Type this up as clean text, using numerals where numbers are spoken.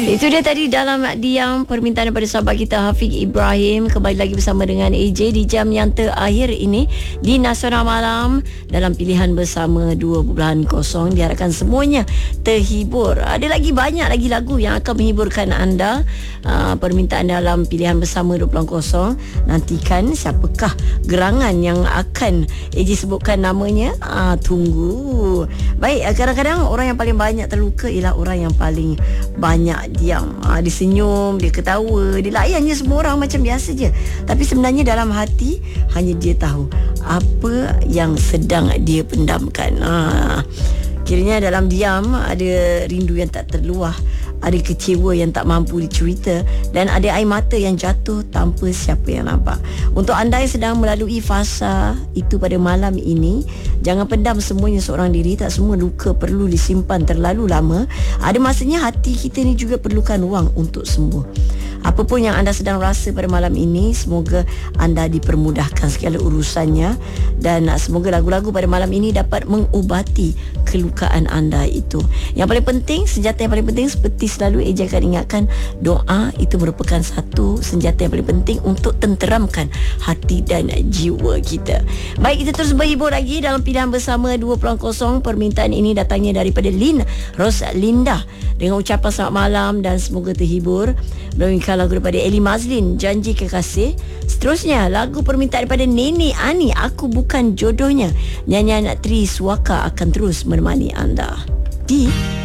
Itu dia tadi dalam diam permintaan daripada sahabat kita Hafiq Ibrahim. Kembali lagi bersama dengan AJ di jam yang terakhir ini di Nasional Malam dalam pilihan bersama 2.0. Diharapkan semuanya terhibur. Ada lagi banyak lagi lagu yang akan menghiburkan anda. Permintaan dalam pilihan bersama 2.0. Nantikan siapakah gerangan yang akan AJ sebutkan namanya. Tunggu. Baik, kadang-kadang orang yang paling banyak terluka ialah orang yang paling banyak diam. Dia senyum, dia ketawa, dia layan je semua orang macam biasa je. Tapi sebenarnya dalam hati hanya dia tahu apa yang sedang dia pendamkan. Kiranya dalam diam ada rindu yang tak terluah, ada kecewa yang tak mampu dicerita, dan ada air mata yang jatuh tanpa siapa yang nampak. Untuk anda yang sedang melalui fasa itu pada malam ini, jangan pendam semuanya seorang diri. Tak semua luka perlu disimpan terlalu lama. Ada masanya hati kita ni juga perlukan ruang untuk sembuh. Apapun yang anda sedang rasa pada malam ini, semoga anda dipermudahkan segala urusannya, dan semoga lagu-lagu pada malam ini dapat mengubati kelukaan anda itu. Yang paling penting, senjata yang paling penting, seperti selalu AJ akan ingatkan, doa itu merupakan satu senjata yang paling penting untuk tenteramkan hati dan jiwa kita. Baik, kita terus berhibur lagi dalam pilihan bersama 2.0. Permintaan ini datangnya daripada Lin Roslinda dengan ucapan selamat malam dan semoga terhibur. Melalui lagu daripada Eli Mazlin, Janji Kekasih. Seterusnya lagu permintaan daripada Nene Ani, Aku Bukan Jodohnya. Nyanyian Tri Suaka akan terus menemani anda di